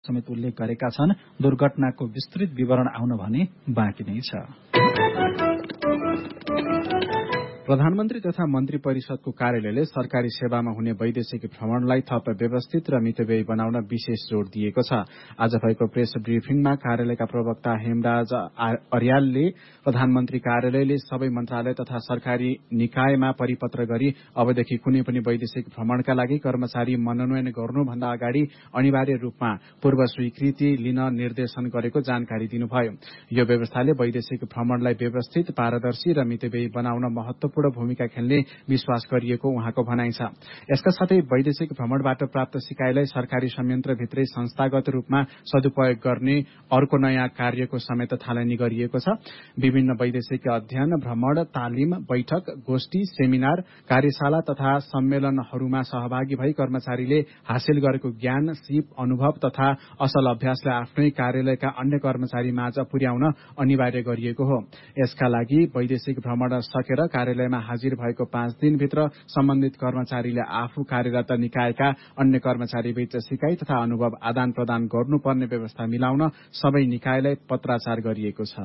समेत उल्लेख गरेका छन्। दुर्घटनाको विस्तृत विवरण आउन भने बाँकी नै छ। प्रधानमन्त्री तथा मन्त्री परिषदको कार्यालयले सरकारी सेवामा हुने वैदेशिक भ्रमणलाई थप व्यवस्थित र मितव्ययी बनाउन विशेष जोड़ दिएको छ। आज भएको प्रेस ब्रिफिङमा कार्यालयका प्रवक्ता हेमराज अर्यालले प्रधानमन्त्री कार्यालयले सबै मन्त्रालय तथा सरकारी निकायमा परिपत्र गरी अबदेखि कुनै पनि वैदेशिक भ्रमणका लागि कर्मचारी मनोनयन गर्नुभन्दा अगाडि अनिवार्य रूपमा पूर्व स्वीकृति लिन निर्देशन गरेको जानकारी दिनुभयो। यो व्यवस्थाले वैदेशिक भ्रमणलाई व्यवस्थित, पारदर्शी र मितव्ययी बनाउन महत्वपूर्ण भूमिका खेल्ने विश्वास गरिएको उहाँको भनाइ छ। यसका साथै वैदेशिक भ्रमणबाट प्राप्त सिकाइलाई सरकारी संयन्त्रभित्रै संस्थागत रूपमा सदुपयोग गर्ने अर्को नयाँ कार्यको समेत थालनी गरिएको छ। विभिन्न वैदेशिक अध्ययन, भ्रमण, तालिम, बैठक, गोष्ठी, सेमिनार, कार्यशाला तथा सम्मेलनहरूमा सहभागी भई कर्मचारीले हासिल गरेको ज्ञान, सिप, अनुभव तथा असल अभ्यासलाई आफ्नै कार्यालयका अन्य कर्मचारी माझ पुर्याउन अनिवार्य गरिएको हो। यसका लागि वैदेशिक भ्रमण सकेर कार्यालयमा हाजिर भएको 5 दिनभित्र सम्बन्धित कर्मचारीले आफू कार्यरत निकायका अन्य कर्मचारीबीच सिकाइ तथा अनुभव आदान प्रदान गर्नुपर्ने व्यवस्था मिलाउन सबै निकायलाई पत्राचार गरिएको छ।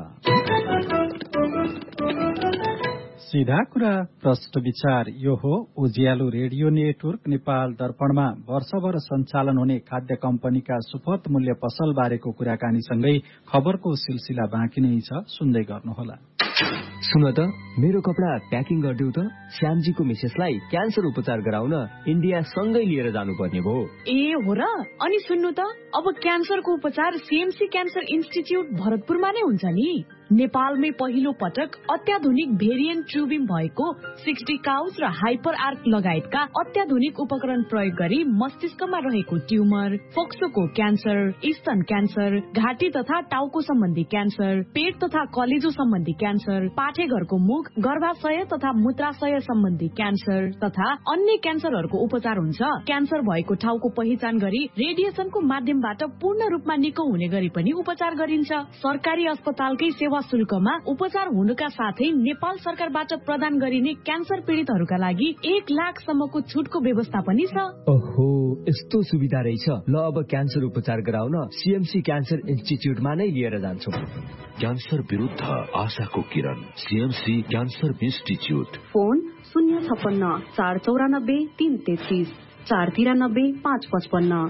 सीधा कुरा प्रश्न विचार यो हो उज्यालो रेडियो नेटवर्क नेपाल दर्पणमा वर्षभर सञ्चालन हुने खाद्य कम्पनीका सुपथ मूल्य पसल बारेको कुराकानीसँगै खबरको सिलसिला बाँकी नै छ, सुन्दै गर्नुहोला। सुन त, मेरो कपडा प्याकिङ गरिदेऊ त। श्यामजीको मिसेसलाई क्यान्सर उपचार गराउन इन्डिया सँगै लिएर जानुपर्ने भयो। ए हो र? अनि सुन्नु त, अब क्यान्सरको उपचार सीएमसी क्यान्सर इन्स्टिच्युट भरतपुरमा नै हुन्छ नि। नेपालमै पहिलो पटक अत्याधुनिक भेरिएन्ट ट्युबिम भएको 60 काउच र हाइपर आर्क लगायतका अत्याधुनिक उपकरण प्रयोग गरी मस्तिष्कमा रहेको ट्युमर, फोक्सोको क्यान्सर, स्तन क्यान्सर, घाँटी तथा टाउको सम्बन्धी क्यान्सर, पेट तथा कलेजो सम्बन्धी क्यान्सर, पाठेघरको मुख, गर्भाशय तथा मूत्राशय सम्बन्धी क्यान्सर तथा अन्य क्यान्सरहरूको उपचार हुन्छ। क्यान्सर भएको ठाउँको पहिचान गरी रेडिएसनको माध्यमबाट पूर्ण रूपमा निको हुने गरी पनि उपचार गरिन्छ। सरकारी अस्पतालकै सेवा शुल्कमा उपचार हुनुका साथै नेपाल सरकारबाट प्रदान गरिने क्यान्सर पीडितहरूका लागि 1 लाखसम्मको छुटको व्यवस्था पनि छ। ओहो, यस्तो सुविधा रहेछ। ल, अब क्यान्सर उपचार गराउन सीएमसी क्यान्सर इन्स्टिच्युटमा नै लिएर जान्छौँ। क्यान्सर विरुद्ध आशाको किरण, CMC cancer institute. Phone 056 494 333 493 555।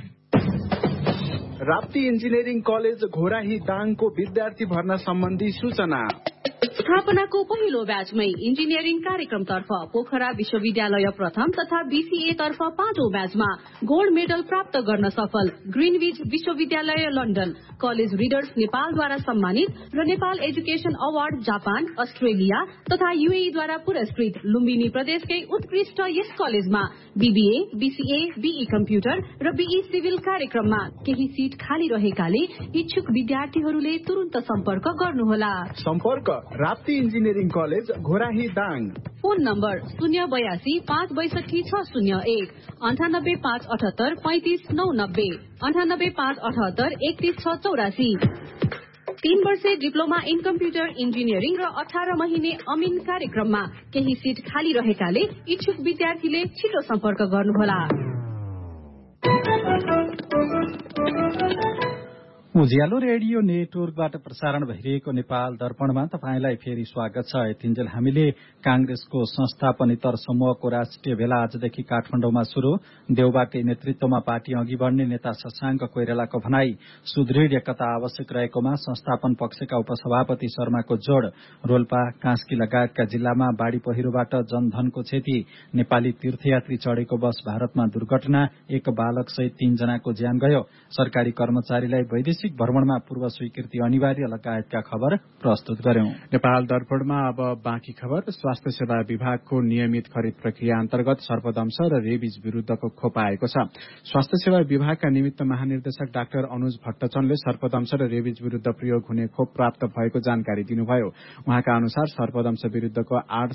Rapti engineering college Ghorahi दाङको विद्यार्थी भर्ना सम्बन्धी सूचना। स्थापनाको पहिलो ब्याचमै इन्जिनियरिङ कार्यक्रमतर्फ पोखरा विश्वविद्यालय प्रथम तथा बीसीए तर्फ 5औं ब्याचमा गोल्ड मेडल प्राप्त गर्न सफल ग्रिनविच विश्वविद्यालय लन्डन, कलेज रिडर्स नेपालद्वारा सम्मानित र Nepal education award Japan, Australia तथा यूएई द्वारा पुरस्कृत लुम्बिनी प्रदेशकै उत्कृष्ट यस कलेजमा बीबीए, बीसीए, बीई कम्प्युटर र बीई सिभिल कार्यक्रममा केही सीट खाली रहेकाले इच्छुक विद्यार्थीहरूले तुरुन्त सम्पर्क गर्नुहोला। सम्पर्क Rapti engineering college Ghorahi Dang. Phone number 082 562 601 98 578 35 990 98 578 31 684। 3 वर्षे डिप्लोमा इन कम्प्युटर इन्जिनियरिङ र 18 महिने अमिन कार्यक्रममा केही सीट खाली रहेकाले इच्छुक विद्यार्थीले छिटो सम्पर्क गर्नुहोला। उज्यालो रेडियो नेटवर्कबाट प्रसारण भइरहेको नेपाल दर्पणमा तपाईंलाई फेरि स्वागत छ। यतिन्जेल हामीले कांग्रेसको संस्थापनेतर समूहको राष्ट्रिय भेला आजदेखि काठमाडौँमा शुरू। देउबाकै नेतृत्वमा पार्टी अघि बढ्ने नेता शशाङ्क कोइरालाको भनाई। सुदृढ एकता आवश्यक रहेकोमा संस्थापन पक्षका उपसभापति शर्माको जोड़। रोल्पा, कास्की लगायतका जिल्लामा बाढ़ी पहिरोबाट जनधनको क्षति। नेपाली तीर्थयात्री चढ़ेको बस भारतमा दुर्घटना, 1 बालक सहित 3 जनाको ज्यान गयो। सरकारी कर्मचारीलाई वैदेशिक भ्रमणमा पूर्व स्वीकृति अनिवार्य लगायतका खबर प्रस्तुत गर्यौं। नेपाल दर्पणमा अब बाँकी खबर। स्वास्थ्य सेवा विभागको नियमित खरिद प्रक्रिया अन्तर्गत सर्पदंश र रेबिज विरूद्धको खोप आएको छ। स्वास्थ्य सेवा विभागका निमित्त महानिर्देशक डाक्टर अनुज भट्टचनले सर्पदंश र रेबिज विरूद्ध प्रयोग हुने खोप प्राप्त भएको जानकारी दिनुभयो। उहाँका अनुसार सर्पदंश विरूद्धको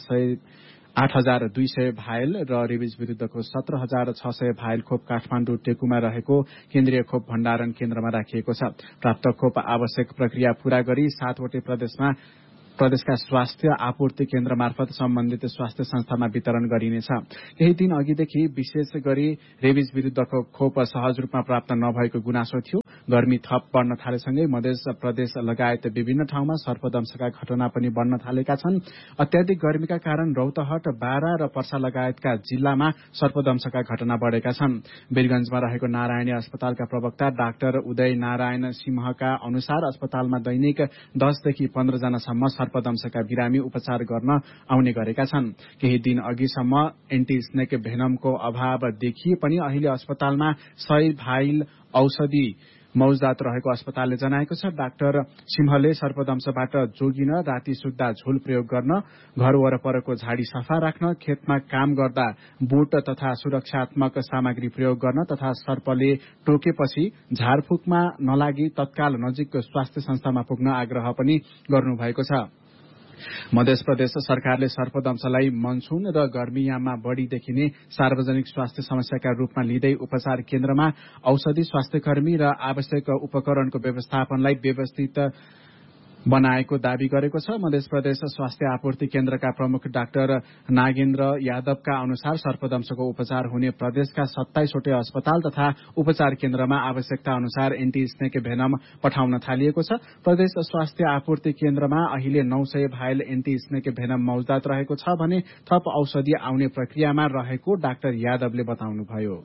8,200 भाइल र रेबिज विरूद्धको 17,600 भाइल खोप काठमाडौँ टेकुमा रहेको केन्द्रीय खोप भण्डारण केन्द्रमा राखिएको छ। प्राप्त खोप आवश्यक प्रक्रिया पूरा गरी 7वटै प्रदेशमा प्रदेशका स्वास्थ्य आपूर्ति केन्द्र मार्फत सम्बन्धित स्वास्थ्य संस्थामा वितरण गरिनेछ। केही दिन अघिदेखि विशेष गरी रेबिज विरूद्धको खोप सहज रूपमा प्राप्त नभएको गुनासो थियो। गर्मी थप बढ्न थालेसँगै मध्य प्रदेश लगायत विभिन्न ठाउँमा सर्पदंशका घटना पनि बढ्न थालेका छन्। अत्याधिक गर्मीका कारण रौतहट, बारा र पर्सा लगायतका जिल्लामा सर्पदंशका घटना बढ़ेका छन्। वीरगंजमा रहेको नारायणी अस्पतालका प्रवक्ता डाक्टर उदय नारायण सिंहका अनुसार अस्पतालमा दैनिक 10 देखि 15 जनासम्म सर्पदंशका बिरामी उपचार गर्न आउने गरेका छन्। केही दिन अघिसम्म एन्टी स्नेक भेनमको अभाव देखिए पनि अहिले अस्पतालमा 100 भाइल औषधि मौजदात रहेको अस्पतालले जनाएको छ। डाक्टर सिंहले सर्पदंशबाट जोगिन राति सुत्दा झोल प्रयोग गर्न, घर वरपरको झाडी सफा राख्न, खेतमा काम गर्दा बुट तथा सुरक्षात्मक सामग्री प्रयोग गर्न तथा सर्पले टोकेपछि झारफुकमा नलागी तत्काल नजिकको स्वास्थ्य संस्थामा पुग्न आग्रह पनि गर्नुभएको छ। मध्य प्रदेश सरकारले सर्पदंशलाई मनसून र गर्मीयाममा बढ़ी देखिने सार्वजनिक स्वास्थ्य समस्याका रूपमा लिँदै उपचार केन्द्रमा औषधि, स्वास्थ्यकर्मी र आवश्यक उपकरणको व्यवस्थापनलाई व्यवस्थित बनाएको दावी गरेको छ। मध्य प्रदेश स्वास्थ्य आपूर्ति केन्द्रका प्रमुख डाक्टर नागेन्द्र यादवका अनुसार सर्पदंशको उपचार हुने प्रदेशका 27वटै अस्पताल तथा उपचार केन्द्रमा आवश्यकता अनुसार एन्टी स्नेक भेनम पठाउन थालिएको छ। प्रदेश स्वास्थ्य आपूर्ति केन्द्रमा अहिले 900 भाइल एन्टी स्नेक भेनम मौजदात रहेको छ भने थप औषधि आउने प्रक्रियामा रहेको डाक्टर यादवले बताउनुभयो।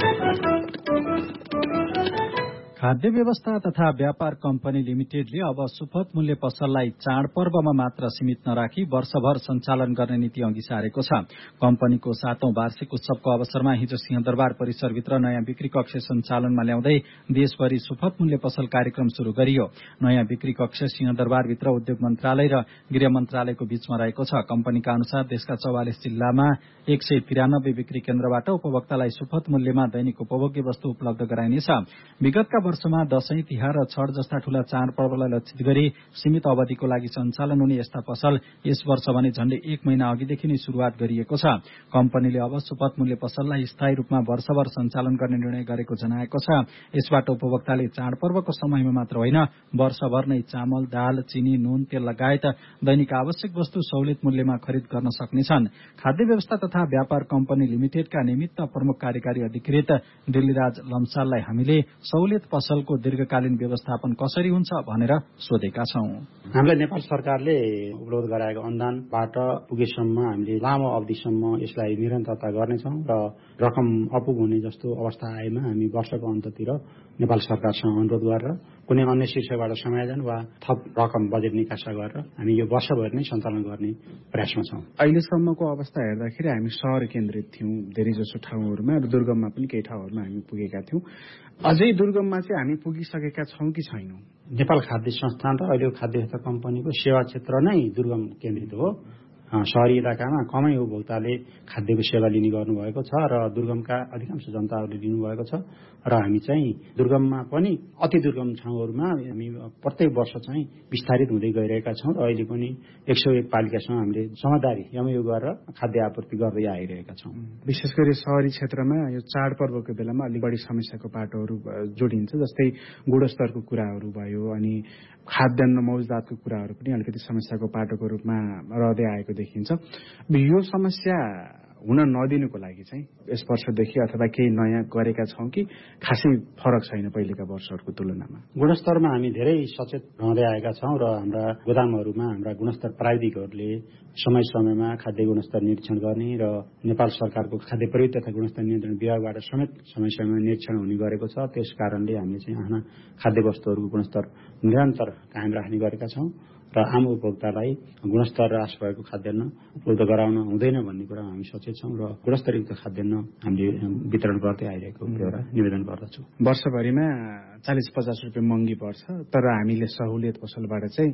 खाद्य व्यवस्था तथा व्यापार कम्पनी लिमिटेडले अब सुपथ मूल्य पसललाई चाडपर्वमा मात्र सीमित नराखी वर्षभर सञ्चालन गर्ने नीति अघि सारेको छ। कम्पनीको 7औं वार्षिक उत्सवको अवसरमा हिजो सिंहदरबार परिसरभित्र नयाँ बिक्री कक्ष सञ्चालनमा ल्याउँदै देशभरि सुपथ मूल्य पसल कार्यक्रम शुरू गरियो। नयाँ बिक्री कक्ष सिंहदरबारभित्र उद्योग मन्त्रालय र गृह मन्त्रालयको बीचमा रहेको छ। कम्पनीका अनुसार देशका 44 जिल्लामा 193 बिक्री केन्द्रबाट उपभोक्तालाई सुपथ मूल्यमा दैनिक उपभोग्य वस्तु उपलब्ध गराइनेछ। विगतका वर्षमा दशैं, तिहार र छठ जस्ता ठूला चाडपर्वलाई लक्षित गरी सीमित अवधिको लागि सञ्चालन हुने यस्ता पसल यस वर्ष भने झण्डै 1 महिना अघिदेखि नै शुरूआत गरिएको छ। कम्पनीले अब सुपथ मूल्य पसललाई स्थायी रूपमा वर्षभर सञ्चालन गर्ने निर्णय गरेको जनाएको छ। यसबाट उपभोक्ताले चाडपर्वको समयमा मात्र होइन, वर्षभर नै चामल, दाल, चिनी, नुन, तेल लगायत दैनिक आवश्यक वस्तु सहुलियत मूल्यमा खरिद गर्न सक्नेछन्। खाद्य व्यवस्था तथा व्यापार कम्पनी लिमिटेडका निमित्त प्रमुख कार्यकारी अधिकृत दिल्लीराज लम्साललाई हामीले सहुलियत पसलको दीर्घकालीन व्यवस्थापन कसरी हुन्छ भनेर सोधेका छौं। हामीलाई नेपाल सरकारले उपलब्ध गराएको अनुदानबाट पुगेसम्म हामीले लामो अवधिसम्म यसलाई निरन्तरता गर्नेछौं र रकम अपुग हुने जस्तो अवस्था आएमा हामी वर्षको अन्ततिर नेपाल सरकारसँग अनुरोध गरेर कुनै अन्य शीर्षबाट समायोजन वा थप रकम बजेट निकासा गरेर हामी यो वर्षभरि नै सञ्चालन गर्ने प्रयासमा छौं। अहिलेसम्मको अवस्था हेर्दाखेरि हामी शहर केन्द्रित थियौं धेरैजसो ठाउँहरूमा र दुर्गममा पनि केही ठाउँहरूमा हामी पुगेका थियौं। अझै दुर्गममा चाहिँ हामी पुगिसकेका छौं कि छैनौं? नेपाल खाद्य संस्थान र अहिलेको खाद्य व्यवस्था कम्पनीको सेवा क्षेत्र नै दुर्गम केन्द्रित हो। शहरी इलाकामा कमै उपभोक्ताले खाद्यको सेवा लिने गर्नुभएको छ र दुर्गमका अधिकांश जनताहरूले लिनुभएको छ र हामी चाहिँ दुर्गममा पनि अति दुर्गम ठाउँहरूमा हामी प्रत्येक वर्ष चाहिँ विस्तारित हुँदै गइरहेका छौं र अहिले पनि 101 पालिकासँग हामीले समझदारी यमयोग गरेर खाद्य आपूर्ति गर्दै आइरहेका छौं। विशेष गरी शहरी क्षेत्रमा यो चाडपर्वको बेलामा अलिक बढी समस्याको पाटोहरू जोडिन्छ, जस्तै गुणस्तरको कुराहरू भयो अनि खाद्यान्न मौजदातको कुराहरू पनि अलिकति समस्याको पाटोको रूपमा रहँदै आएको देखिन्छ। यो समस्या हुन नदिनुको लागि चाहिँ यस वर्षदेखि अथवा केही नयाँ गरेका छौं कि खासै फरक छैन पहिलेका वर्षहरूको तुलनामा? गुणस्तरमा हामी धेरै सचेत रहँदै आएका छौं र हाम्रा गोदामहरूमा हाम्रा गुणस्तर प्राविधिकहरूले समय समयमा खाद्य गुणस्तर निरीक्षण गर्ने र नेपाल सरकारको खाद्य प्रयोग तथा गुणस्तर नियन्त्रण विभागबाट समेत समय समयमा निरीक्षण हुने गरेको छ। त्यस कारणले हामीले चाहिँ आफ्ना खाद्य वस्तुहरूको गुणस्तर निरन्तर कायम राख्ने गरेका छौं र आम उपभोक्तालाई गुणस्तर ह्रास भएको खाद्यान्न उपलब्ध गराउन हुँदैन भन्ने कुरा हामी सचेत छौं र गुणस्तरयुक्त खाद्यान्न हामीले वितरण गर्दै आइरहेको एउटा निवेदन गर्दछु। वर्षभरिमा 40-50 रुपियाँ महँगी पर्छ, तर हामीले सहुलियत पसलबाट चाहिँ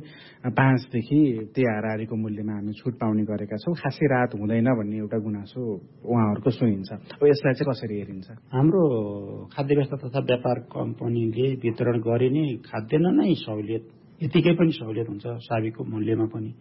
5 देखि त्यही हाराहारीको मूल्यमा हामी छुट पाउने गरेका छौं। खासै राहत हुँदैन भन्ने एउटा गुनासो उहाँहरूको सुनिन्छ। यसलाई चाहिँ कसरी हेरिन्छ? हाम्रो खाद्य व्यवस्था तथा व्यापार कम्पनीले वितरण गरिने खाद्यान्न नै सहुलियत यतिकै पनि सहुलियत हुन्छ साबिकको मूल्यमा पनि।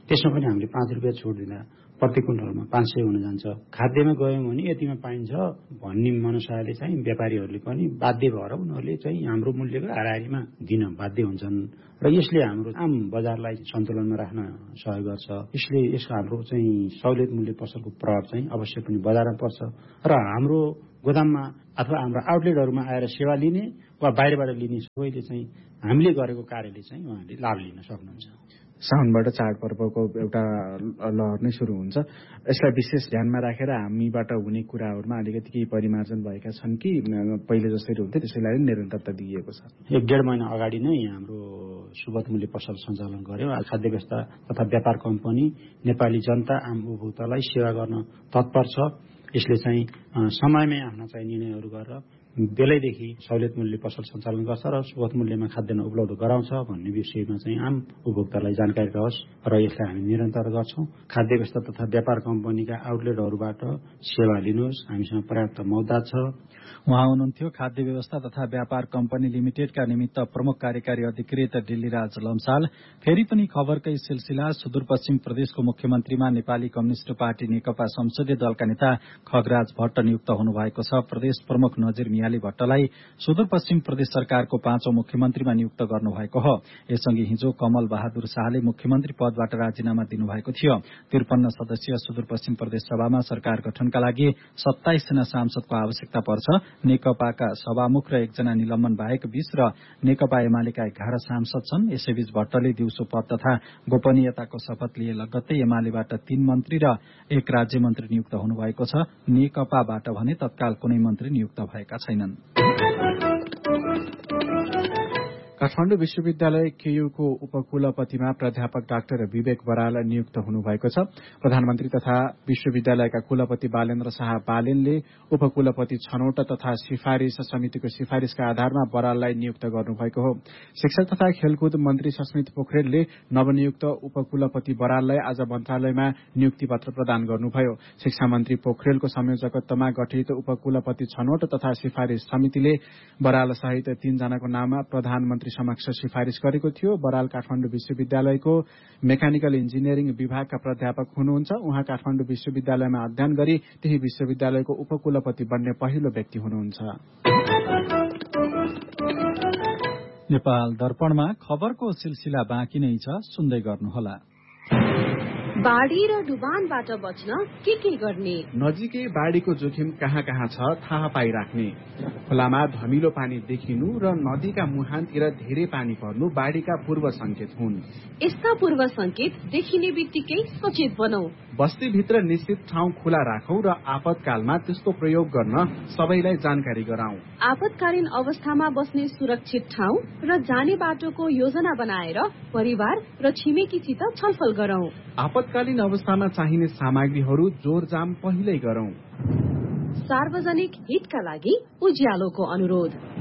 त्यसमा पनि हामीले 5 रुपियाँ छुट दिँदा प्रति क्विन्टलमा 500 हुन जान्छ। खाद्यमा गयौँ भने यतिमा पाइन्छ भन्ने मनसायले चाहिँ व्यापारीहरूले पनि बाध्य भएर उनीहरूले चाहिँ हाम्रो मूल्यको हाराहारीमा दिन बाध्य हुन्छन् र यसले हाम्रो आम बजारलाई सन्तुलनमा राख्न सहयोग गर्छ। यसले यसको हाम्रो चाहिँ सहुलियत मूल्य पसलको प्रभाव चाहिँ अवश्य पनि बजारमा पर्छ र हाम्रो गोदाममा अथवा हाम्रो आउटलेटहरूमा आएर सेवा लिने वा बाहिरबाट लिने सबैले चाहिँ हामीले गरेको कार्यले चाहिँ उहाँले लाभ लिन सक्नुहुन्छ। साउनबाट चाडपर्वको एउटा लहर नै सुरु हुन्छ। यसलाई विशेष ध्यानमा राखेर हामीबाट हुने कुराहरूमा अलिकति केही परिमार्जन भएका छन् कि पहिले जसरी हुन्थ्यो त्यसैलाई निरन्तरता दिइएको छ? 1.5 महिना अगाडि नै हाम्रो सुगत मूल्य पसल सञ्चालन गर्यो। खाद्य व्यवस्था तथा व्यापार कम्पनी नेपाली जनता आम उपभोक्तालाई सेवा गर्न तत्पर छ। यसले चाहिँ समयमै आफ्ना चाहिँ निर्णयहरू गरेर बेलैदेखि सहुलियत मूल्य पसल सञ्चालन गर्छ र सुगत मूल्यमा खाद्यान्न उपलब्ध गराउँछ भन्ने विषयमा चाहिँ आम उपभोक्तालाई जानकारी रहोस् र यसलाई हामी निरन्तर गर्छौं। खाद्य व्यवस्था तथा व्यापार कम्पनीका आउटलेटहरूबाट सेवा लिनुहोस्, हामीसँग पर्याप्त मौताद छ। उहाँ हुनुहुन्थ्यो खाद्य व्यवस्था तथा व्यापार कम्पनी लिमिटेडका निमित्त प्रमुख कार्यकारी अधिकृत डिल्लीराज लम्साल। फेरि पनि खबरकै सिलसिला सुदूरपश्चिम प्रदेशको मुख्यमन्त्रीमा नेपाली कम्युनिष्ट पार्टी नेकपा संसदीय दलका नेता खगराज भट्ट नियुक्त हुनुभएको छ। प्रदेश प्रमुख नजिर मियाली भट्टलाई सुदूरपश्चिम प्रदेश सरकारको 5औं मुख्यमन्त्रीमा नियुक्त गर्नुभएको हो। यसअघि हिजो कमल बहादुर शाहले मुख्यमन्त्री पदबाट राजीनामा दिनुभएको थियो। 53 सदस्यीय सुदूरपश्चिम प्रदेश सभामा सरकार गठनका लागि 27 जना सांसदको आवश्यकता पर्छ। नेकपाका सभामुख र 1 जना निलम्बन बाहेक 20 र नेकपा एमालेका 11 सांसद छन्। यसैबीच भट्टले दिउँसो पद तथा गोपनीयताको शपथ लिए लगत्तै एमालेबाट 3 मन्त्री र 1 राज्य मन्त्री नियुक्त हुनुभएको छ। नेकपाबाट भने तत्काल कुनै मन्त्री नियुक्त भएका छैनन्। काठमाडौँ विश्वविद्यालय केयूको उपकुलपतिमा प्राध्यापक डाक्टर विवेक बराल नियुक्त हुनुभएको छ। प्रधानमन्त्री तथा विश्वविद्यालयका कुलपति बालेन्द्र शाह बालेनले उपकुलपति छनौट तथा सिफारिस समितिको सिफारिसका आधारमा बराललाई नियुक्त गर्नुभएको हो। शिक्षा तथा खेलकुद मन्त्री सस्मित पोखरेलले नवनियुक्त उपकुलपति बराललाई आज मन्त्रालयमा नियुक्ति पत्र प्रदान गर्नुभयो। शिक्षा मन्त्री पोखरेलको संयोजकत्वमा गठित उपकुलपति छनौट तथा सिफारिस समितिले बराल सहित 3 जनाको नाममा प्रधानमन्त्री समक्ष सिफारिस गरेको थियो। बराल काठमाडौँ विश्वविद्यालयको मेकानिकल इन्जिनियरिङ विभागका प्राध्यापक हुनुहुन्छ। उहाँ काठमाडौँ विश्वविद्यालयमा अध्ययन गरी त्यही विश्वविद्यालयको उपकुलपति बन्ने पहिलो व्यक्ति हुनुहुन्छ। नेपाल दर्पणमा खबरको सिलसिला बाँकी नै छ, सुन्दै गर्नुहोला। बाढी र डुबानबाट बच्न के गर्ने? नजिकै बाढीको जोखिम कहाँ छ थाहा पाइराख्ने। खोलामा धमिलो पानी देखिनु र नदीका मुहानतिर धेरै पानी पर्नु बाढीका पूर्व संकेत हुन्। यस्ता पूर्व संकेत देखिने बित्तिकै सचेत बनौ। बस्तीभित्र निश्चित ठाउँ खुला राखौं र आपतकालमा त्यसको प्रयोग गर्न सबैलाई जानकारी गराउँ। आपतकालीन अवस्थामा बस्ने सुरक्षित ठाउँ र जाने बाटोको योजना बनाएर परिवार र छिमेकीसित छलफल गरौं। आपतकालीन अवस्थामा चाहिने सामग्रीहरू जोरजाम पहिल्यै गरौं। सार्वजनिक हितका लागि उज्यालोको अनुरोध।